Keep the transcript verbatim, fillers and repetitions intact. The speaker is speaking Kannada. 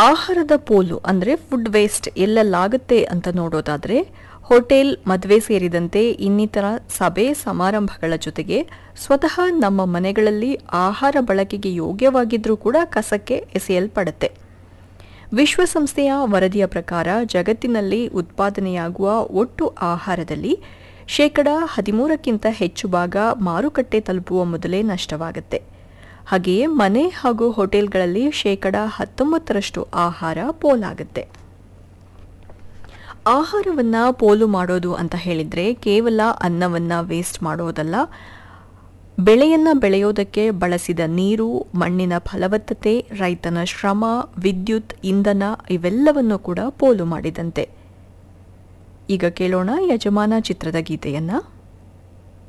ಆಹಾರದ ಪೋಲು ಅಂದರೆ ಫುಡ್ ವೇಸ್ಟ್ ಎಲ್ಲೆಲ್ಲಾಗುತ್ತೆ ಅಂತ ನೋಡೋದಾದರೆ ಹೋಟೆಲ್, ಮದುವೆ ಸೇರಿದಂತೆ ಇನ್ನಿತರ ಸಭೆ ಸಮಾರಂಭಗಳ ಜೊತೆಗೆ ಸ್ವತಃ ನಮ್ಮ ಮನೆಗಳಲ್ಲಿ ಆಹಾರ ಬಳಕೆಗೆ ಯೋಗ್ಯವಾಗಿದ್ರೂ ಕೂಡ ಕಸಕ್ಕೆ ಎಸೆಯಲ್ಪಡುತ್ತೆ. ವಿಶ್ವಸಂಸ್ಥೆಯ ವರದಿಯ ಪ್ರಕಾರ ಜಗತ್ತಿನಲ್ಲಿ ಉತ್ಪಾದನೆಯಾಗುವ ಒಟ್ಟು ಆಹಾರದಲ್ಲಿ ಶೇಕಡ ಹದಿಮೂರಕ್ಕಿಂತ ಹೆಚ್ಚು ಭಾಗ ಮಾರುಕಟ್ಟೆ ತಲುಪುವ ಮೊದಲೇ ನಷ್ಟವಾಗುತ್ತೆ. ಹಾಗೆಯೇ ಮನೆ ಹಾಗೂ ಹೋಟೆಲ್ಗಳಲ್ಲಿ ಶೇಕಡ ಹತ್ತೊಂಬತ್ತರಷ್ಟು ಆಹಾರ ಪೋಲಾಗುತ್ತೆ. ಆಹಾರವನ್ನ ಪೋಲು ಮಾಡೋದು ಅಂತ ಹೇಳಿದ್ರೆ ಕೇವಲ ಅನ್ನವನ್ನ ವೇಸ್ಟ್ ಮಾಡೋದಲ್ಲ, ಬೆಳೆಯನ್ನ ಬೆಳೆಯೋದಕ್ಕೆ ಬಳಸಿದ ನೀರು, ಮಣ್ಣಿನ ಫಲವತ್ತತೆ, ರೈತನ ಶ್ರಮ, ವಿದ್ಯುತ್, ಇಂಧನ ಇವೆಲ್ಲವನ್ನು ಕೂಡ ಪೋಲು ಮಾಡಿದಂತೆ. ಈಗ ಕೇಳೋಣ ಯಜಮಾನ ಚಿತ್ರದ ಗೀತೆಯನ್ನ.